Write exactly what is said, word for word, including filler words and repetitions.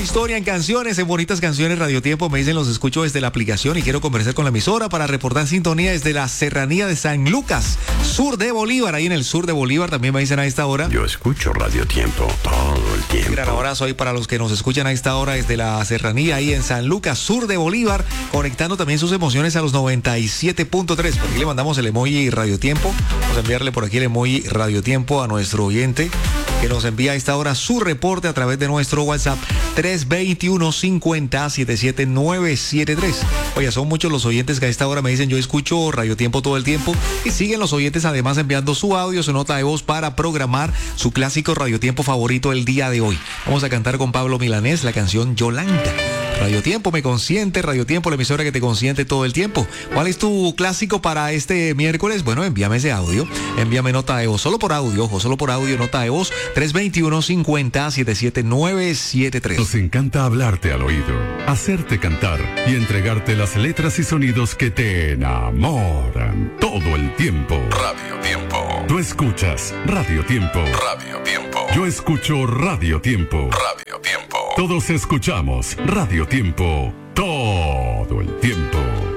historia en canciones, en bonitas canciones. Radio Tiempo, me dicen, los escucho desde la aplicación y quiero conversar con la emisora para reportar sintonía desde la serranía de San Lucas, sur de Bolívar. Ahí en el sur de Bolívar también me dicen a esta hora. Yo escucho Radio Tiempo todo el tiempo. Un gran abrazo ahí para los que nos escuchan a esta hora desde la serranía ahí en San Lucas, sur de Bolívar, conectando también sus emociones a los noventa y siete punto tres. Por aquí le mandamos el emoji Radio Tiempo. Vamos a enviarle por aquí el emoji Radio Tiempo a nuestro oyente que nos envía a esta hora su reporte a través de nuestro WhatsApp tres dos uno, cinco cero, siete siete nueve siete tres. Oye, son muchos los oyentes que a esta hora me dicen, yo escucho Radio Tiempo todo el tiempo, y siguen los oyentes además enviando su audio, su nota de voz para programar su clásico Radio Tiempo favorito el día de hoy. Vamos a cantar con Pablo Milanés la canción Yolanda. Radio Tiempo me consiente, Radio Tiempo, la emisora que te consiente todo el tiempo. ¿Cuál es tu clásico para este miércoles? Bueno, envíame ese audio, envíame nota de voz, solo por audio, ojo, solo por audio, nota de voz, tres dos uno, cinco cero, siete siete nueve siete tres. Nos encanta hablarte al oído, hacerte cantar y entregarte las letras y sonidos que te enamoran todo el tiempo. Radio Tiempo. Tú escuchas Radio Tiempo. Radio Tiempo. Yo escucho Radio Tiempo. Radio Tiempo. Todos escuchamos Radio Tiempo todo el tiempo.